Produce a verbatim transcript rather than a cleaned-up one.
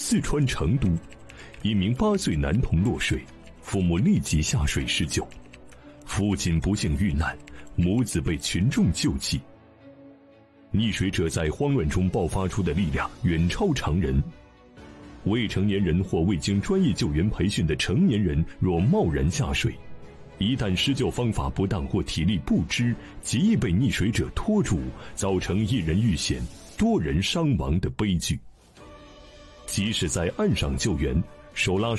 四川成都，一名八岁男童落水，父母立即下水施救，父亲不幸遇难，母子被群众救济。溺水者在慌乱中爆发出的力量远超常人。未成年人或未经专业救援培训的成年人若贸然下水，一旦施救方法不当或体力不支，极易被溺水者拖住，造成一人遇险、多人伤亡的悲剧。即使在岸上救援，手拉